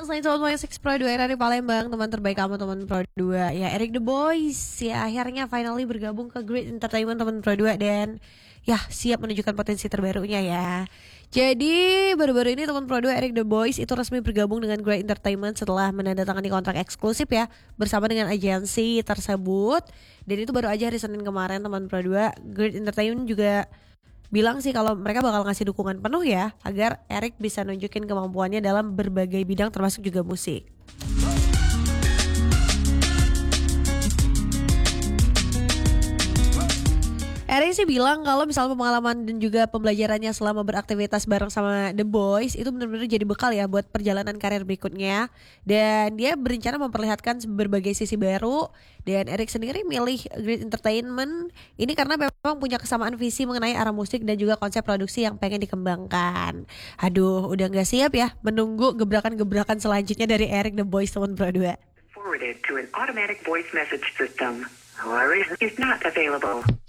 Selain Sobat Musik Pro 2 dari Palembang, teman terbaik kamu teman Pro 2. Ya, Eric The Boys ya akhirnya finally bergabung ke Great Entertainment teman Pro 2 dan ya siap menunjukkan potensi terbarunya ya. Jadi baru-baru ini teman Pro 2 Eric The Boys itu resmi bergabung dengan Great Entertainment setelah menandatangani kontrak eksklusif ya bersama dengan agensi tersebut. Dan itu baru aja hari Senin kemarin teman Pro 2. Great Entertainment juga bilang sih kalau mereka bakal ngasih dukungan penuh ya agar Eric bisa nunjukin kemampuannya dalam berbagai bidang termasuk juga musik. Eric sih bilang kalau misalnya pengalaman dan juga pembelajarannya selama beraktivitas bareng sama The Boys itu benar-benar jadi bekal ya buat perjalanan karir berikutnya. Dan dia berencana memperlihatkan berbagai sisi baru. Dan Eric sendiri milih Great Entertainment ini karena memang punya kesamaan visi mengenai arah musik dan juga konsep produksi yang pengen dikembangkan. Aduh, udah gak siap ya menunggu gebrakan-gebrakan selanjutnya dari Eric The Boys teman Pro 2. Forwarded to an automatic voice message system. However, is not available.